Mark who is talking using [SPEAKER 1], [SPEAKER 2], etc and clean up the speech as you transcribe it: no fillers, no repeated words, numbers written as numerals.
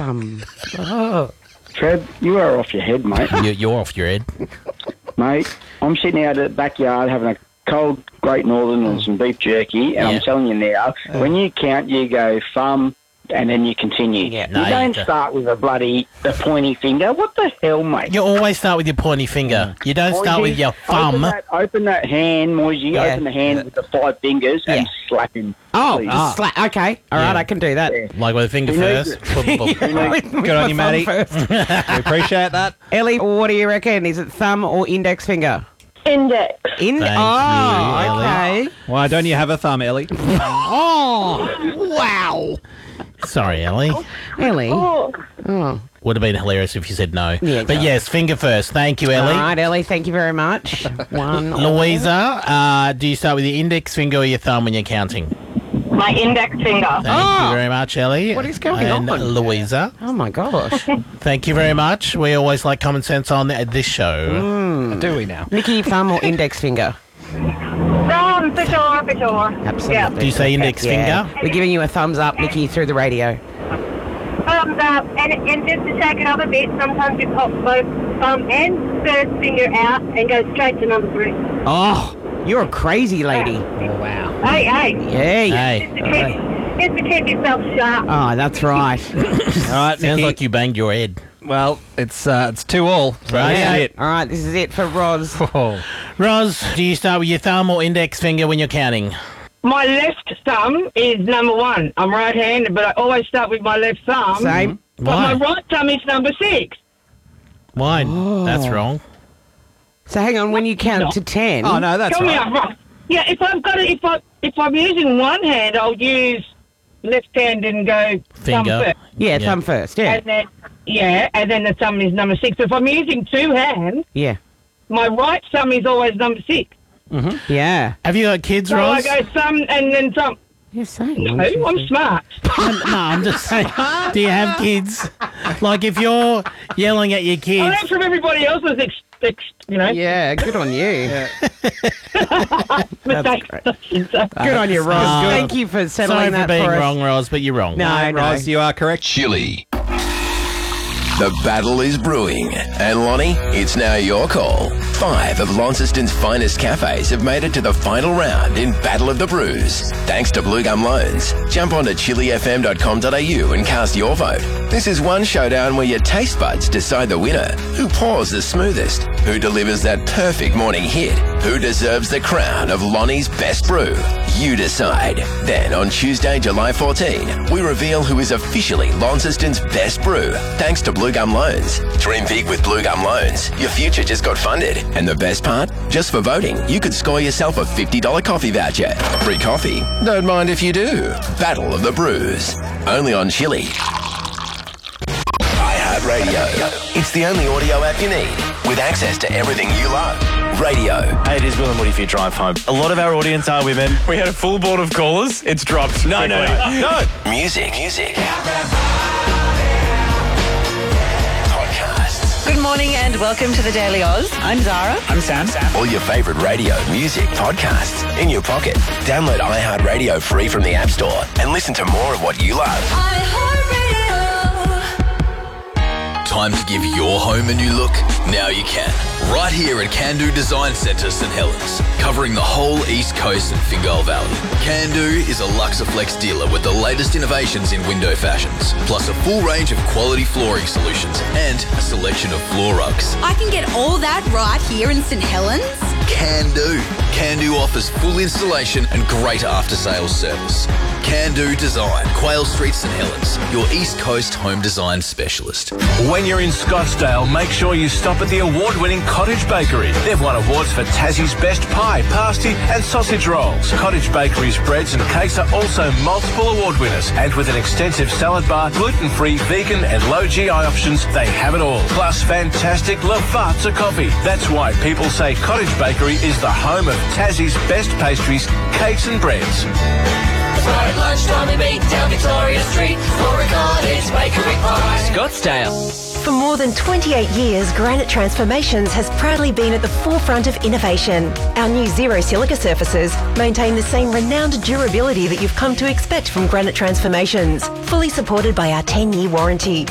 [SPEAKER 1] thumb. Oh.
[SPEAKER 2] Trev, you are off your head, mate.
[SPEAKER 3] You're off your head.
[SPEAKER 2] Mate, I'm sitting out at the backyard having a cold Great Northern and some beef jerky, and I'm telling you now, when you count, you go thumb, and then you continue.
[SPEAKER 1] Yeah.
[SPEAKER 2] You don't start with the pointy finger. What the hell, mate?
[SPEAKER 3] You always start with your pointy finger. You don't start with your thumb.
[SPEAKER 2] Open that hand, Moisey.
[SPEAKER 1] Yeah.
[SPEAKER 2] Open the hand with the 5 fingers and slap him.
[SPEAKER 1] Oh,
[SPEAKER 2] please.
[SPEAKER 1] just okay. All right, I can do that.
[SPEAKER 2] Yeah.
[SPEAKER 3] Like with a finger first.
[SPEAKER 1] Good
[SPEAKER 4] on you, Matty. We appreciate that.
[SPEAKER 1] Ellie, what do you reckon? Is it thumb or index finger?
[SPEAKER 5] Index.
[SPEAKER 3] Thank you,
[SPEAKER 1] okay.
[SPEAKER 4] Why don't you have a thumb, Ellie?
[SPEAKER 1] Oh, wow.
[SPEAKER 3] Sorry, Ellie.
[SPEAKER 1] Ellie.
[SPEAKER 5] Oh.
[SPEAKER 3] Would have been hilarious if you said no.
[SPEAKER 1] Yeah,
[SPEAKER 3] but
[SPEAKER 1] no.
[SPEAKER 3] yes, finger first. Thank you, Ellie.
[SPEAKER 1] All right, Ellie, thank you very much. One.
[SPEAKER 3] Louisa, do you start with your index finger or your thumb when you're counting?
[SPEAKER 5] My index finger.
[SPEAKER 3] Thank you very much, Ellie.
[SPEAKER 1] What is going
[SPEAKER 3] and
[SPEAKER 1] on?
[SPEAKER 3] Louisa.
[SPEAKER 1] Oh, my gosh.
[SPEAKER 3] Thank you very much. We always like common sense on this show.
[SPEAKER 4] Do we now?
[SPEAKER 1] Nikki, thumb or index finger?
[SPEAKER 5] Thumb, for sure, for sure.
[SPEAKER 1] Absolutely.
[SPEAKER 5] Yeah.
[SPEAKER 3] Do you say index
[SPEAKER 1] Yeah.
[SPEAKER 3] finger?
[SPEAKER 1] We're giving you a thumbs up, Nikki, through the radio.
[SPEAKER 5] Thumbs up. And just to take it up a bit, sometimes you pop both thumb and first finger out and go straight to number 3.
[SPEAKER 1] Oh, you're a crazy lady.
[SPEAKER 4] Oh, wow.
[SPEAKER 5] Hey, hey.
[SPEAKER 1] Yay.
[SPEAKER 3] Hey.
[SPEAKER 5] Just to keep yourself sharp.
[SPEAKER 1] Oh, that's right.
[SPEAKER 4] All right,
[SPEAKER 3] Sounds
[SPEAKER 4] Nikki.
[SPEAKER 3] like you banged your head.
[SPEAKER 4] Well, it's 2-all. So
[SPEAKER 3] Right.
[SPEAKER 4] this is it.
[SPEAKER 1] All right, this is it for Roz.
[SPEAKER 4] Oh.
[SPEAKER 3] Ros, do you start with your thumb or index finger when you're counting?
[SPEAKER 6] My left thumb is number 1. I'm right-handed, but I always start with my left thumb.
[SPEAKER 1] Same.
[SPEAKER 6] But
[SPEAKER 3] Why?
[SPEAKER 6] my right thumb is number 6.
[SPEAKER 3] Why? That's wrong.
[SPEAKER 1] So hang on, when you count to 10.
[SPEAKER 4] Oh, no, that's
[SPEAKER 6] Tell me
[SPEAKER 4] right.
[SPEAKER 6] I'm right. Yeah, if I've got it, if I'm using one hand, I'll use left hand and go thumb
[SPEAKER 3] Finger.
[SPEAKER 6] first.
[SPEAKER 1] Yeah, thumb first, yeah.
[SPEAKER 6] And then the thumb is number 6. But if I'm using 2 hands,
[SPEAKER 1] Yeah.
[SPEAKER 6] my right thumb is always number 6.
[SPEAKER 1] Yeah.
[SPEAKER 3] Have you got kids,
[SPEAKER 6] So I
[SPEAKER 3] Ros?
[SPEAKER 6] go thumb and then thumb.
[SPEAKER 1] You're saying.
[SPEAKER 6] No, I'm smart.
[SPEAKER 3] No, I'm just saying. Do you have kids? Like, if you're yelling at your
[SPEAKER 6] I
[SPEAKER 3] kids,
[SPEAKER 6] learned from everybody else's,
[SPEAKER 1] Yeah, good on you.
[SPEAKER 6] mistakes.
[SPEAKER 1] Good on you, Roz. Thank you for settling
[SPEAKER 3] sorry
[SPEAKER 1] that
[SPEAKER 3] for being
[SPEAKER 1] for us.
[SPEAKER 3] wrong, Ros, but you're wrong.
[SPEAKER 1] No, no.
[SPEAKER 4] Roz, you are correct.
[SPEAKER 7] Chili. The battle is brewing. And Lonnie, it's now your call. 5 of Launceston's finest cafes have made it to the final round in Battle of the Brews. Thanks to Blue Gum Loans. Jump on to chilifm.com.au and cast your vote. This is one showdown where your taste buds decide the winner. Who pours the smoothest? Who delivers that perfect morning hit? Who deserves the crown of Lonnie's best brew? You decide. Then on Tuesday, July 14, we reveal who is officially Launceston's best brew, thanks to Blue Gum Loans. Dream big with Blue Gum Loans. Your future just got funded. And the best part? Just for voting, you could score yourself a $50 coffee voucher. Free coffee? Don't mind if you do. Battle of the Brews. Only on Chili. iHeartRadio. It's the only audio app you need, with access to everything you love. Radio.
[SPEAKER 8] Hey, it is Will and Woody for your drive home. A lot of our audience are women. We had a full board of callers. It's dropped. No.
[SPEAKER 7] Music. Podcasts.
[SPEAKER 9] Good morning and welcome to the Daily Oz. I'm Zara.
[SPEAKER 8] I'm Sam.
[SPEAKER 7] All your favourite radio, music, podcasts in your pocket. Download iHeartRadio free from the App Store and listen to more of what you love. Time to give your home a new look? Now you can. Right here at Candu Design Centre, St Helens. Covering the whole East Coast and Fingal Valley. Candu is a Luxaflex dealer with the latest innovations in window fashions. Plus a full range of quality flooring solutions and a selection of floor rugs.
[SPEAKER 10] I can get all that right here in St Helens?
[SPEAKER 7] Candu. Candu offers full installation and great after-sales service. Candu Design, Quayle Street, St Helens, your East Coast home design specialist.
[SPEAKER 11] When you're in Scottsdale, make sure you stop at the award-winning Cottage Bakery. They've won awards for Tassie's best pie, pasty and sausage rolls. Cottage Bakery's breads and cakes are also multiple award winners. And with an extensive salad bar, gluten-free, vegan and low-GI options, they have it all. Plus fantastic Lavazza coffee. That's why people say Cottage Bakery is the home of Tassie's best pastries, cakes and breads.
[SPEAKER 12] At lunchtime we meet down Victoria Street for a Cottage Bakery pie.
[SPEAKER 9] Scottsdale.
[SPEAKER 13] For more than 28 years, Granite Transformations has proudly been at the forefront of innovation. Our new zero silica surfaces maintain the same renowned durability that you've come to expect from Granite Transformations, fully supported by our 10-year warranty.